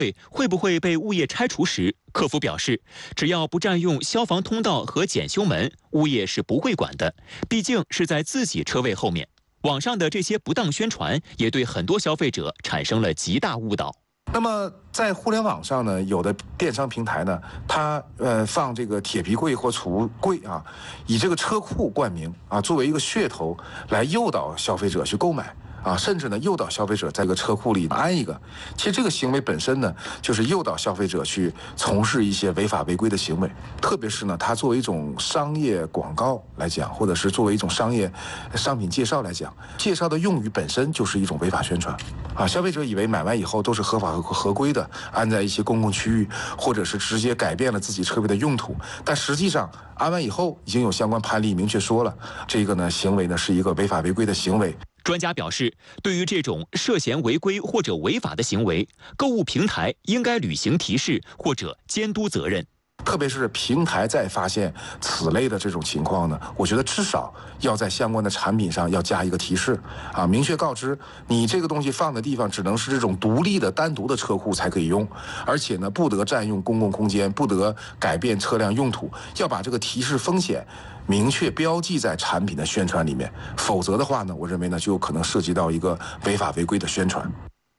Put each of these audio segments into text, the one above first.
会不会被物业拆除时，客服表示，只要不占用消防通道和检修门，物业是不会管的，毕竟是在自己车位后面。网上的这些不当宣传也对很多消费者产生了极大误导。 那么在互联网上呢，有的电商平台呢，它放这个铁皮柜或储物柜啊，以这个车库冠名啊，作为一个噱头来诱导消费者去购买。甚至呢诱导消费者在这个车库里安一个，其实这个行为本身呢，就是诱导消费者去从事一些违法违规的行为。特别是呢，它作为一种商业广告来讲，或者是作为一种商品介绍来讲，介绍的用语本身就是一种违法宣传。消费者以为买完以后都是合法合规的，安在一些公共区域，或者是直接改变了自己车位的用途，但实际上安完以后，已经有相关判例明确说了，这个呢行为呢是一个违法违规的行为。 专家表示，对于这种涉嫌违规或者违法的行为，购物平台应该履行提示或者监督责任。 特别是平台在发现此类的这种情况呢，我觉得至少要在相关的产品上要加一个提示明确告知你这个东西放的地方只能是这种独立的单独的车库才可以用，而且呢不得占用公共空间，不得改变车辆用途，要把这个提示风险明确标记在产品的宣传里面，否则的话呢，我认为呢就有可能涉及到一个违法违规的宣传。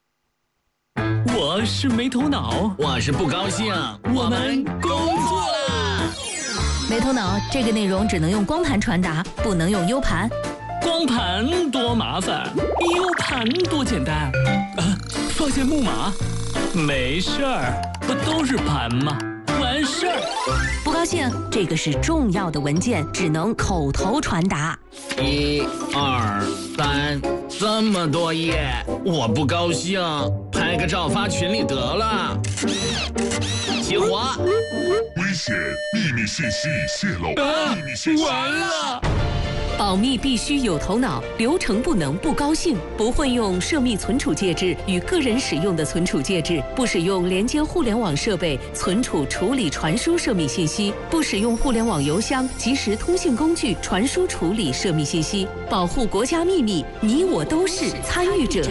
我是没头脑， 我是不高兴，我们工作啦！ 没头脑这个内容只能用光盘传达，不能用 U 盘。 光盘多麻烦 ，U 盘多简单。放下木马，没事儿，不都是盘吗？完事儿。 不高兴，这个是重要的文件，只能口头传达。 1、2、3，这么多页，我不高兴，拍个照发群里得了。起火！ 危险！秘密信息泄露！秘密信息完了！ 保密必须有头脑，流程不能不高兴。不混用涉密存储介质与个人使用的存储介质，不使用连接互联网设备存储、处理、传输涉密信息，不使用互联网邮箱、即时通信工具传输处理涉密信息，保护国家秘密，你我都是参与者。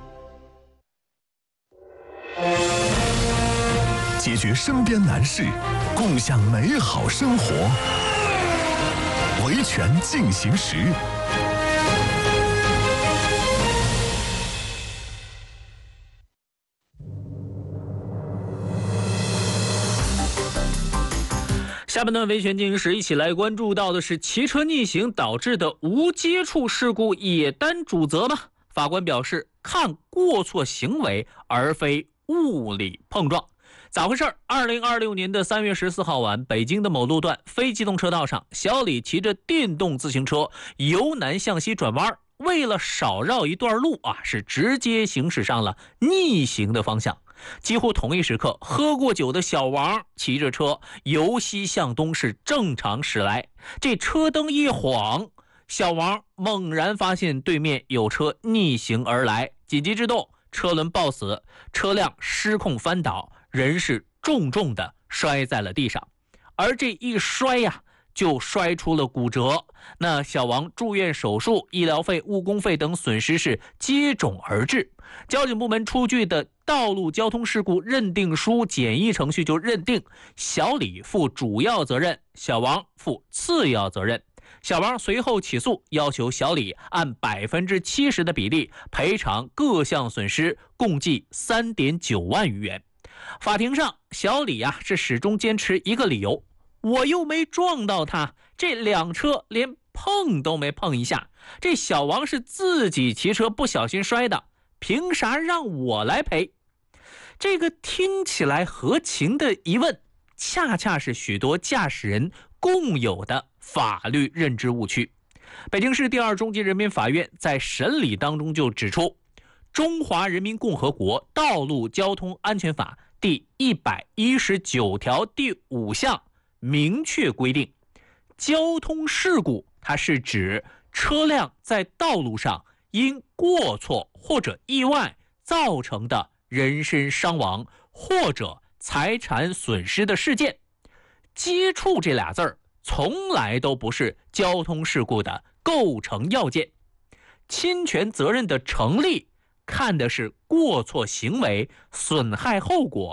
解决身边难事，共享美好生活。维权进行时。 下半段维权进行时，一起来关注到的是骑车逆行导致的无接触事故也担主责吗？法官表示，看过错行为而非物理碰撞。咋回事？2026年的3月14号晚，北京的某路段非机动车道上，小李骑着电动自行车由南向西转弯，为了少绕一段路是直接行驶上了逆行的方向。几乎同一时刻，喝过酒的小王骑着车由西向东是正常驶来，这车灯一晃，小王猛然发现对面有车逆行而来，紧急制动，车轮抱死，车辆失控翻倒，人是重重的摔在了地上，而这一摔就摔出了骨折。那小王住院手术，医疗费、误工费等损失是接踵而至。交警部门出具的道路交通事故认定书简易程序就认定小李负主要责任，小王负次要责任。小王随后起诉，要求小李按70%的比例赔偿各项损失，共计3.9万余元。法庭上，小李是始终坚持一个理由：我又没撞到他，这辆车连碰都没碰一下，这小王是自己骑车不小心摔的，凭啥让我来赔？这个听起来合情的疑问，恰恰是许多驾驶人共有的法律认知误区。北京市第2中级人民法院在审理当中就指出，中华人民共和国道路交通安全法第119条第5项明确规定，交通事故它是指车辆在道路上因过错或者意外造成的人身伤亡或者财产损失的事件。接触这俩字儿从来都不是交通事故的构成要件。侵权责任的成立看的是过错行为损害后果